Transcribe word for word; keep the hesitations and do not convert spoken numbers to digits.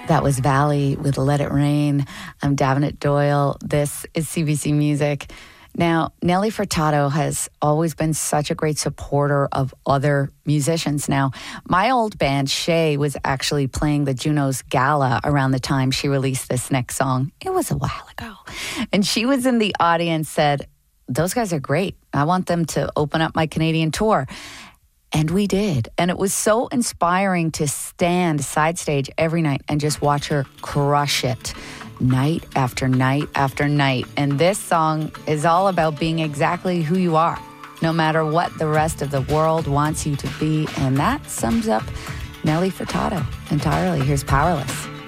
That was Valley with Let It Rain. I'm Davenant Doyle. This is C B C Music. Now, Nelly Furtado has always been such a great supporter of other musicians. Now, my old band, Shay, was actually playing the Junos Gala around the time she released this next song. It was a while ago. And she was in the audience, said, those guys are great. I want them to open up my Canadian tour. And we did. And it was so inspiring to stand side stage every night and just watch her crush it night after night after night. And this song is all about being exactly who you are, no matter what the rest of the world wants you to be. And that sums up Nelly Furtado entirely. Here's Powerless.